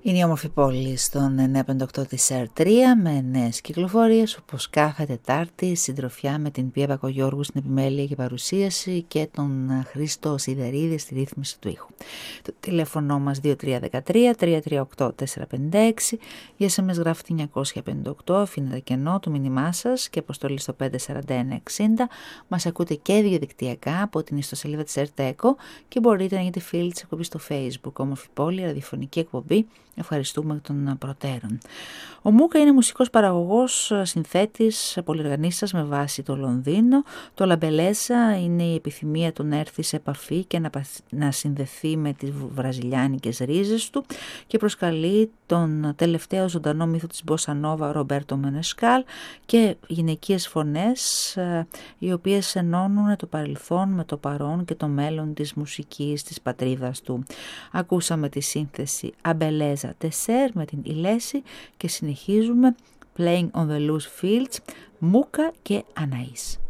Είναι η όμορφη πόλη στον 958 της ΕΡΤ3 με νέες κυκλοφορίες, όπως κάθε Τετάρτη, συντροφιά με την Πία Πακογιώργου στην επιμέλεια και παρουσίαση και τον Χρήστο Σιδερίδη στη ρύθμιση του ήχου. Το τηλέφωνο μας 2313-338-456, για SMS γράφετε 958, αφήνετε κενό το μήνυμά σας και αποστολή στο 54160. Μας ακούτε και διαδικτυακά από την ιστοσελίδα της ΕΡΤ-ΕΚΟ και μπορείτε να γίνετε φίλοι της εκπομπής στο Facebook, όμορφη πόλη, ραδιοφωνική εκπομπή. Ευχαριστούμε των προτέρων. Ο Μούκα είναι μουσικός παραγωγός, συνθέτης, πολυεργανίστας με βάση το Λονδίνο. Το Λαμπελέζα είναι η επιθυμία του να έρθει σε επαφή και να συνδεθεί με τις βραζιλιάνικες ρίζες του και προσκαλεί τον τελευταίο ζωντανό μύθο της Μποσανόβα, Ρομπέρτο Μενεσκάλ, και γυναικείες φωνές οι οποίες ενώνουν το παρελθόν με το παρόν και το μέλλον της μουσικής της πατρίδας του. Ακούσαμε τη σύνθεση Αμπελέζα Τεσέρ με την Ηλέση και συνεχίζουμε Playing on the Loose Fields, Μούκα και Αναΐς.